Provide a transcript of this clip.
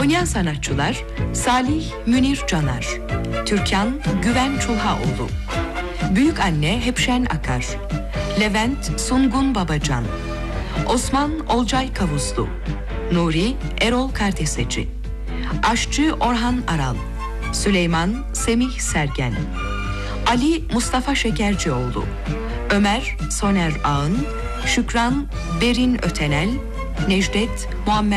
Oynayan sanatçılar Salih Münir Caner, Türkan Güven Çulhaoğlu, Büyükanne Hepşen Akar, Levent Sungun Babacan, Osman Olcay Kavuslu, Nuri Erol Karteseci, Aşçı Orhan Aral, Süleyman Semih Sergen, Ali Mustafa Şekercioğlu, Ömer Soner Ağın, Şükran Berin Ötenel, Necdet Muammer